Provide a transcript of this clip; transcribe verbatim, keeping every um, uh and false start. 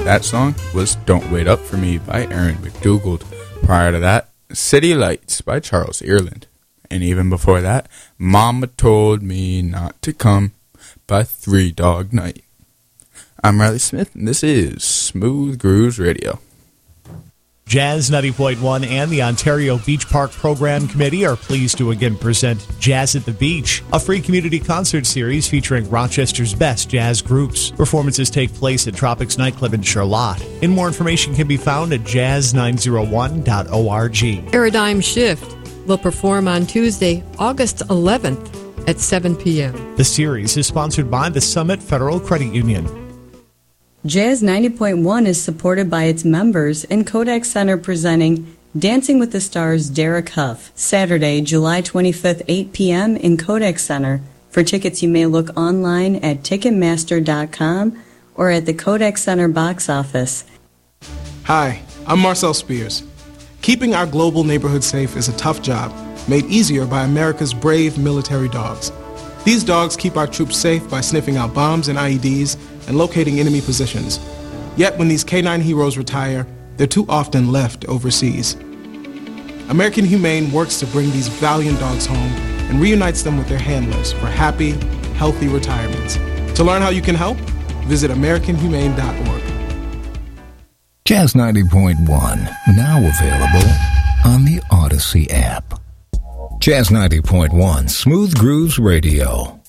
That song was Don't Wait Up For Me by Aaron McDougald. Prior to that, City Lights by Charles Earland. And even before that, Mama Told Me Not To Come by Three Dog Night. I'm Riley Smith, and this is Smooth Grooves Radio. Jazz ninety point one and the Ontario Beach Park Program Committee are pleased to again present Jazz at the Beach, a free community concert series featuring Rochester's best jazz groups. Performances take place at Tropics Nightclub in Charlotte. And more information can be found at jazz nine oh one dot org. Paradigm Shift will perform on Tuesday, August eleventh at seven p.m. The series is sponsored by the Summit Federal Credit Union. Jazz ninety point one is supported by its members and Kodak Center presenting Dancing with the Stars Derek Huff, Saturday, July twenty-fifth, eight p.m. in Kodak Center. For tickets, you may look online at Ticketmaster dot com or at the Kodak Center box office. Hi, I'm Marcel Spears. Keeping our global neighborhood safe is a tough job, made easier by America's brave military dogs. These dogs keep our troops safe by sniffing out bombs and I E Ds and locating enemy positions. Yet when these canine heroes retire, they're too often left overseas. American Humane works to bring these valiant dogs home and reunites them with their handlers for happy, healthy retirements. To learn how you can help, visit American Humane dot org. Jazz ninety point one, now available on the Odyssey app. Jazz ninety point one, Smooth Grooves Radio.